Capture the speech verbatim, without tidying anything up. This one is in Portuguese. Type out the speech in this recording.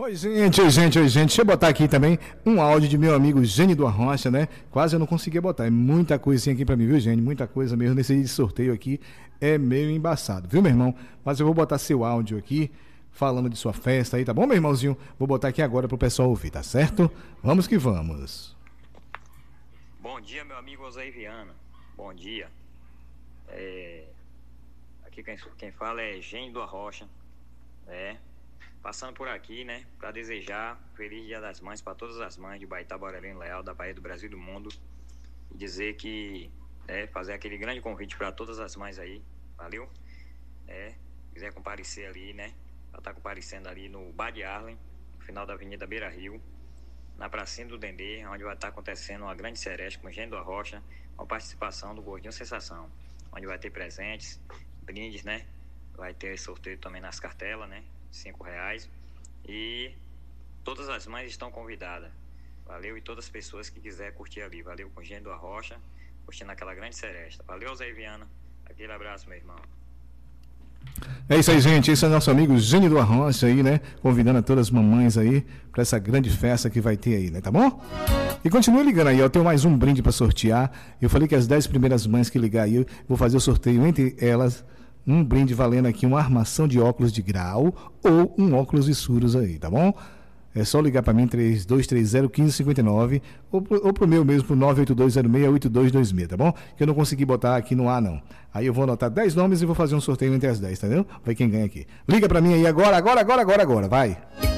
Oi, gente, oi, gente, oi, gente. Deixa eu botar aqui também um áudio de meu amigo Gênio do Arrocha, né? Quase eu não conseguia botar. É muita coisinha aqui pra mim, viu, Gênio? Muita coisa mesmo. Nesse sorteio aqui é meio embaçado, viu, meu irmão? Mas eu vou botar seu áudio aqui, falando de sua festa aí, tá bom, meu irmãozinho? Vou botar aqui agora pro pessoal ouvir, tá certo? Vamos que vamos. Bom dia, meu amigo Osei Viana. Bom dia. É... Aqui quem, quem fala é Gênio do Arrocha, né? Passando por aqui, né, para desejar feliz Dia das Mães para todas as mães de Baitá, Borelém, Leal, da Bahia, do Brasil e do mundo. E dizer que, é, fazer aquele grande convite para todas as mães aí, valeu? É, quiser comparecer ali, né, ela tá comparecendo ali no Bar de Arlen, no final da Avenida Beira Rio, na pracinha do Dendê, onde vai estar acontecendo uma grande sereste com o Gênio do Arrocha, com participação do Gordinho Sensação, onde vai ter presentes, brindes, né, vai ter sorteio também nas cartelas, né, cinco reais, e todas as mães estão convidadas, valeu? E todas as pessoas que quiserem curtir ali, valeu? Com o Gênio do Arrocha, curtindo aquela grande seresta, valeu, Zé Viana, aquele abraço, meu irmão. É isso aí, gente, esse é nosso amigo Gênio do Arrocha aí, né, convidando a todas as mamães aí para essa grande festa que vai ter aí, né, tá bom? E continue ligando aí, eu tenho mais um brinde para sortear. Eu falei que as dez primeiras mães que ligar aí, eu vou fazer o sorteio entre elas. Um brinde valendo aqui uma armação de óculos de grau ou um óculos escuros aí, tá bom? É só ligar para mim, três dois três zero, um cinco cinco nove, ou pro, ou pro meu mesmo, pro nove oito dois zero seis, oito dois dois seis, tá bom? Que eu não consegui botar aqui no ar, não. Aí eu vou anotar dez nomes e vou fazer um sorteio entre as dez, tá vendo? Vai quem ganha aqui. Liga para mim aí agora, agora, agora, agora, agora, vai!